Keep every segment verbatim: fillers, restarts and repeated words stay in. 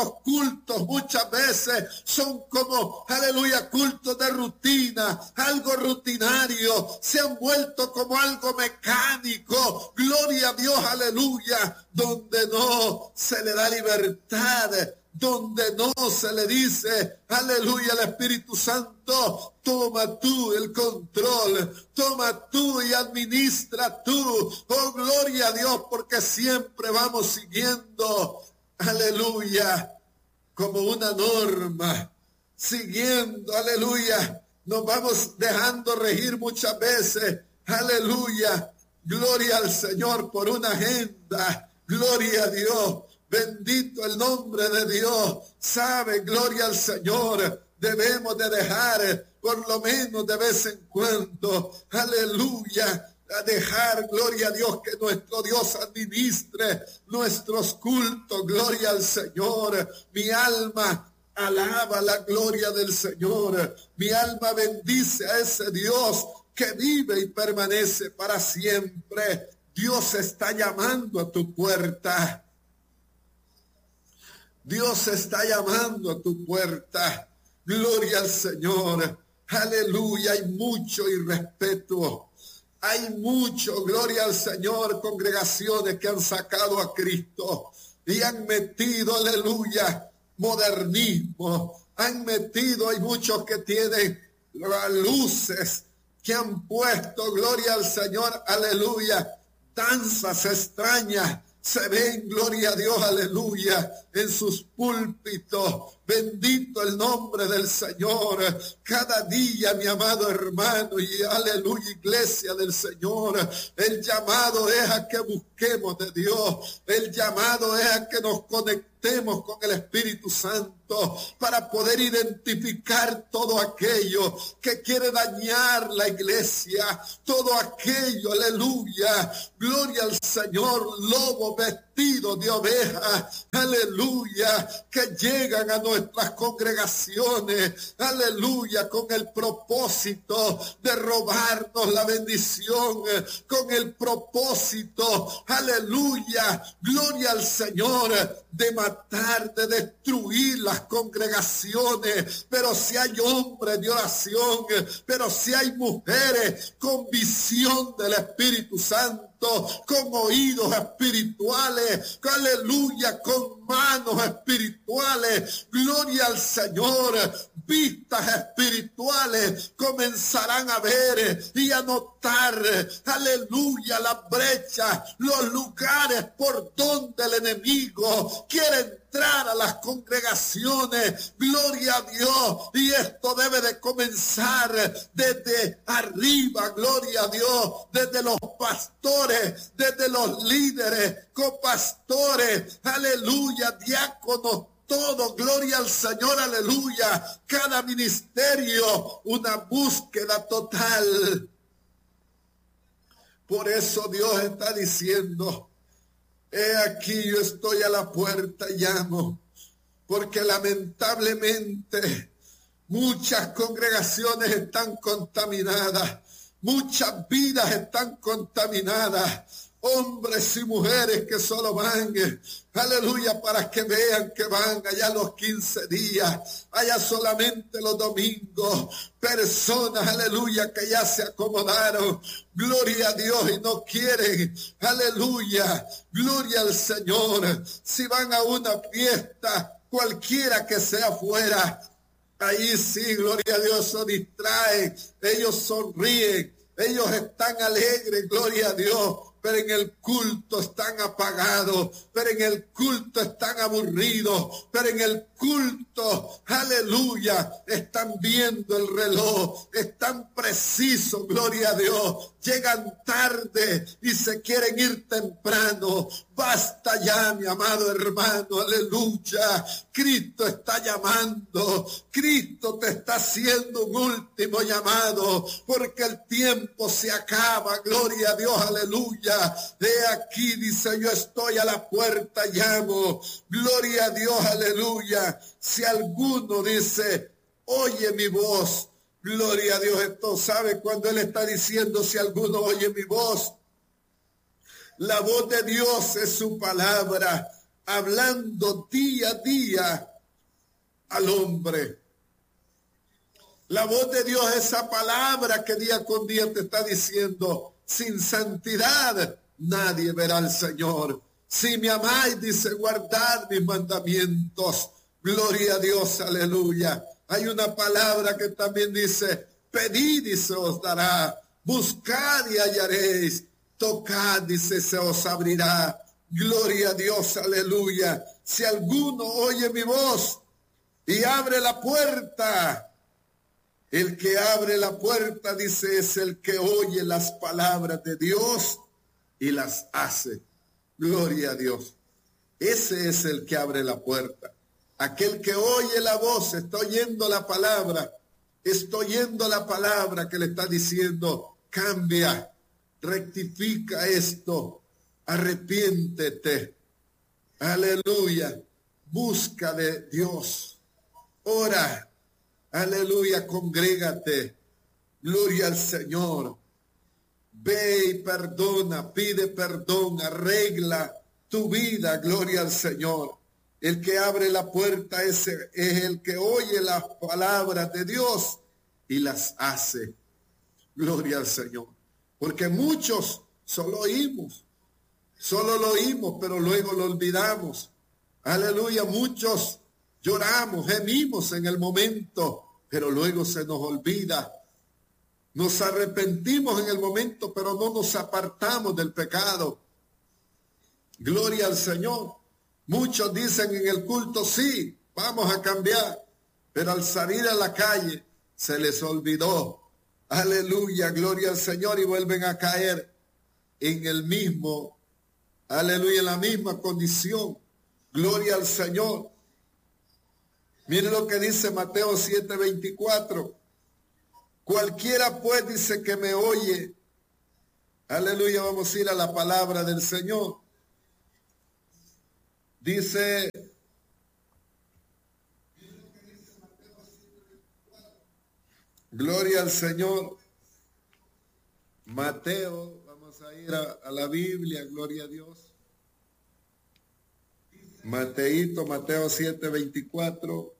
cultos muchas veces son como, aleluya, cultos de rutina, algo rutinario, se han vuelto como algo mecánico, gloria a Dios, aleluya, donde no se le da libertad, donde no se le dice, aleluya, al Espíritu Santo, toma tú el control, toma tú y administra tú, oh gloria a Dios, porque siempre vamos siguiendo, aleluya, como una norma, siguiendo, aleluya, nos vamos dejando regir muchas veces, aleluya, gloria al Señor por una agenda, gloria a Dios. Bendito el nombre de Dios. Sabe, gloria al Señor. Debemos de dejar, por lo menos de vez en cuando, aleluya, a dejar, gloria a Dios, que nuestro Dios administre nuestros cultos. Gloria al Señor. Mi alma alaba la gloria del Señor. Mi alma bendice a ese Dios que vive y permanece para siempre. Dios está llamando a tu puerta. Dios está llamando a tu puerta. Gloria al Señor. Aleluya. Hay mucho irrespeto. Hay mucho, gloria al Señor, congregaciones que han sacado a Cristo y han metido, aleluya, modernismo. Han metido, hay muchos que tienen luces, que han puesto, gloria al Señor, aleluya, danzas extrañas. Se ven, gloria a Dios, aleluya, en sus púlpitos. Bendito el nombre del Señor. Cada día, mi amado hermano, y aleluya, iglesia del Señor, el llamado es a que busquemos de Dios. El llamado es a que nos conectemos con el Espíritu Santo para poder identificar todo aquello que quiere dañar la iglesia, todo aquello, aleluya, gloria al Señor, lobo vestido de oveja, aleluya, que llegan a nuestras congregaciones, aleluya, con el propósito de robarnos la bendición, con el propósito, aleluya, gloria al Señor, de matar, de destruir las congregaciones. Pero si hay hombres de oración, pero si hay mujeres con visión del Espíritu Santo, con oídos espirituales, aleluya, con manos espirituales, gloria al Señor, vistas espirituales, comenzarán a ver y a notar, aleluya, las brechas, los lugares por donde el enemigo quiere entrar a las congregaciones, gloria a Dios, y esto debe de comenzar desde arriba, gloria a Dios, desde los pastores, desde los líderes, copastores, aleluya, diáconos, todo, gloria al Señor, aleluya, cada ministerio, una búsqueda total. Por eso Dios está diciendo, he aquí yo estoy a la puerta y llamo, porque lamentablemente muchas congregaciones están contaminadas, muchas vidas están contaminadas, hombres y mujeres que solo van, aleluya, para que vean que van allá los quince días, allá solamente los domingos, personas, aleluya, que ya se acomodaron, gloria a Dios, y no quieren, aleluya, gloria al Señor. Si van a una fiesta, cualquiera que sea fuera, ahí sí, gloria a Dios, se distraen, ellos sonríen, ellos están alegres, gloria a Dios, pero en el culto están apagados, pero en el culto están aburridos, pero en el culto, aleluya, están viendo el reloj, están precisos, gloria a Dios, llegan tarde y se quieren ir temprano. Basta ya, mi amado hermano, aleluya. Cristo está llamando, Cristo te está haciendo un último llamado, porque el tiempo se acaba, gloria a Dios, aleluya. He aquí, dice, yo estoy a la puerta, llamo, gloria a Dios, aleluya. Si alguno dice, oye mi voz, gloria a Dios, esto sabe cuando Él está diciendo, si alguno oye mi voz, la voz de Dios es su palabra. hablando día a día al hombre. La voz de Dios es esa palabra que día con día te está diciendo, sin santidad nadie verá al Señor. Si me amáis, dice, guardad mis mandamientos. Gloria a Dios, aleluya. Hay una palabra que también dice, pedid y se os dará, buscad y hallaréis, tocad y se os abrirá. Gloria a Dios, aleluya. Si alguno oye mi voz y abre la puerta, el que abre la puerta, dice, es el que oye las palabras de Dios y las hace. Gloria a Dios. Ese es el que abre la puerta. Aquel que oye la voz, está oyendo la palabra, está oyendo la palabra que le está diciendo, cambia, rectifica esto, arrepiéntete. Aleluya. Busca de Dios. Ora. Aleluya, congrégate. Gloria al Señor. Ve y perdona, pide perdón, arregla tu vida. Gloria al Señor. El que abre la puerta es, es el que oye las palabras de Dios y las hace. Gloria al Señor. Porque muchos solo oímos, solo lo oímos, pero luego lo olvidamos. Aleluya, muchos lloramos, gemimos en el momento, pero luego se nos olvida. Nos arrepentimos en el momento, pero no nos apartamos del pecado. Gloria al Señor. Muchos dicen en el culto, sí, vamos a cambiar, pero al salir a la calle se les olvidó. Aleluya, gloria al Señor, y vuelven a caer en el mismo, aleluya, en la misma condición. Gloria al Señor. Mire lo que dice Mateo siete veinticuatro. Cualquiera pues, dice, que me oye. Aleluya, vamos a ir a la palabra del Señor. Dice, gloria al Señor. Mateo, vamos a ir a, a la Biblia, gloria a Dios. Mateito, Mateo siete veinticuatro.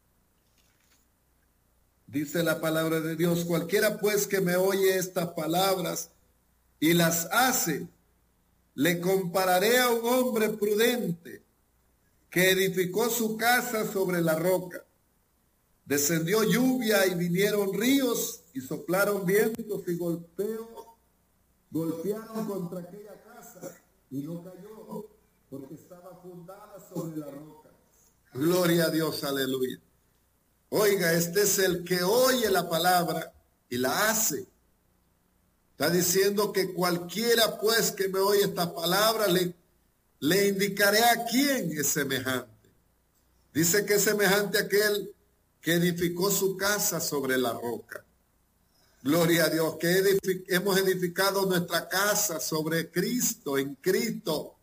Dice la palabra de Dios, cualquiera pues que me oye estas palabras y las hace, le compararé a un hombre prudente que edificó su casa sobre la roca. Descendió lluvia y vinieron ríos y soplaron vientos y golpeó, golpearon contra aquella casa y no cayó porque estaba fundada sobre la roca. Gloria a Dios, aleluya. Oiga, este es el que oye la palabra y la hace. Está diciendo que cualquiera pues que me oye estas palabras, le, le indicaré a quién es semejante. Dice que es semejante a aquel que edificó su casa sobre la roca. Gloria a Dios, que edific- hemos edificado nuestra casa sobre Cristo, en Cristo.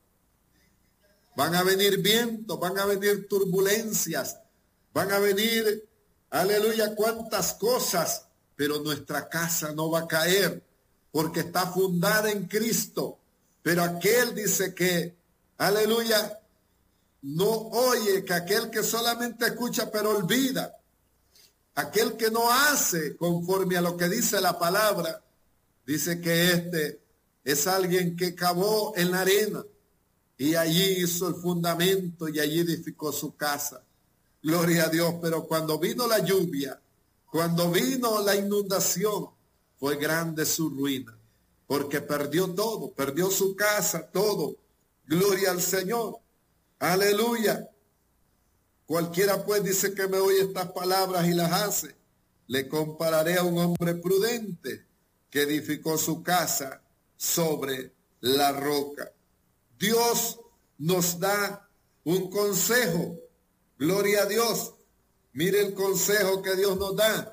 Van a venir vientos, van a venir turbulencias, van a venir, aleluya, cuántas cosas, pero nuestra casa no va a caer porque está fundada en Cristo. Pero aquel dice que, aleluya, no oye, que aquel que solamente escucha pero olvida, aquel que no hace conforme a lo que dice la palabra, dice que este es alguien que cavó en la arena y allí hizo el fundamento y allí edificó su casa. Gloria a Dios, pero cuando vino la lluvia, cuando vino la inundación, fue grande su ruina, porque perdió todo, perdió su casa, todo. Gloria al Señor. Aleluya. Cualquiera pues, dice, que me oye estas palabras y las hace, le compararé a un hombre prudente que edificó su casa sobre la roca. Dios nos da un consejo. Gloria a Dios. Mire el consejo que Dios nos da.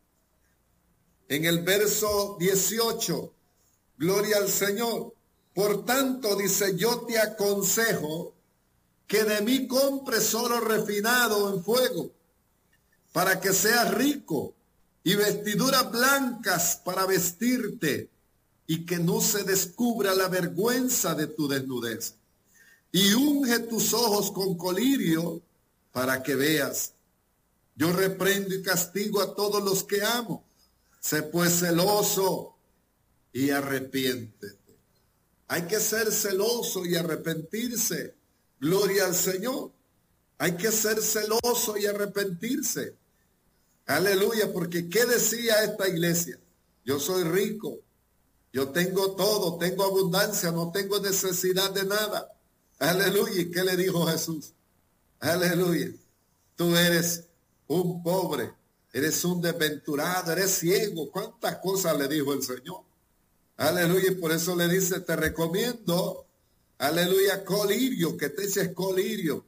En el verso dieciocho, gloria al Señor. Por tanto, dice, yo te aconsejo que de mí compres oro refinado en fuego, para que seas rico, y vestiduras blancas para vestirte, y que no se descubra la vergüenza de tu desnudez, y unge tus ojos con colirio para que veas. Yo reprendo y castigo a todos los que amo. Sé pues celoso y arrepiéntete. Hay que ser celoso y arrepentirse. Gloria al Señor. Hay que ser celoso y arrepentirse. Aleluya, porque ¿qué decía esta iglesia? Yo soy rico, yo tengo todo, tengo abundancia, no tengo necesidad de nada. Aleluya, ¿y qué le dijo Jesús? Aleluya, tú eres un pobre, eres un desventurado, eres ciego. ¿Cuántas cosas le dijo el Señor? Aleluya, y por eso le dice, te recomiendo, aleluya, colirio, que te eches colirio.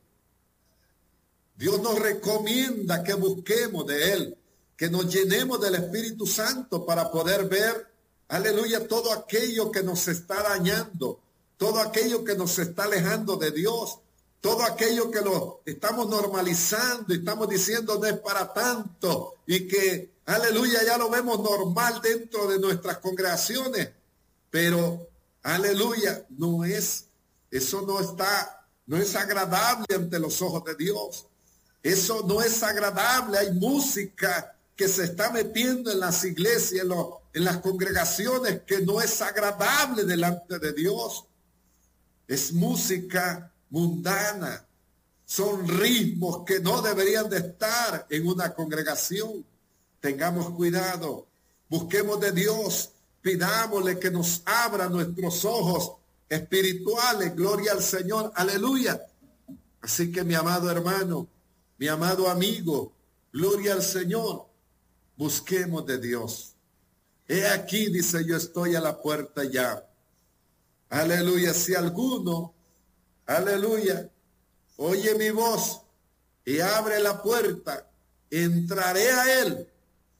Dios nos recomienda que busquemos de Él, que nos llenemos del Espíritu Santo para poder ver, aleluya, todo aquello que nos está dañando, todo aquello que nos está alejando de Dios, todo aquello que lo estamos normalizando y estamos diciendo no es para tanto y que, aleluya, ya lo vemos normal dentro de nuestras congregaciones, pero, aleluya, no es, eso no está, no es agradable ante los ojos de Dios. Eso no es agradable. Hay música que se está metiendo en las iglesias, en, lo, en las congregaciones, que no es agradable delante de Dios. Es música mundana. Son ritmos que no deberían de estar en una congregación. Tengamos cuidado. Busquemos de Dios. Pidámosle que nos abra nuestros ojos espirituales. Gloria al Señor. Aleluya. Así que mi amado hermano, mi amado amigo, gloria al Señor, busquemos de Dios. He aquí, dice, yo estoy a la puerta ya. Aleluya, si alguno, aleluya, oye mi voz y abre la puerta, entraré a él,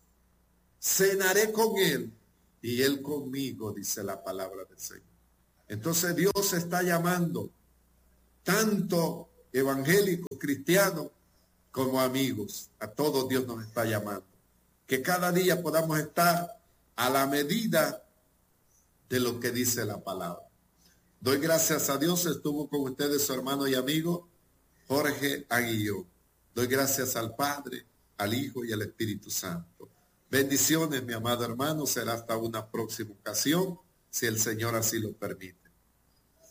cenaré con él y él conmigo, dice la palabra del Señor. Entonces Dios está llamando tanto evangélicos, cristianos, como amigos. A todos Dios nos está llamando. Que cada día podamos estar a la medida de lo que dice la palabra. Doy gracias a Dios. Estuvo con ustedes su hermano y amigo Jorge Aguilló. Doy gracias al Padre, al Hijo y al Espíritu Santo. Bendiciones, mi amado hermano. Será hasta una próxima ocasión, si el Señor así lo permite.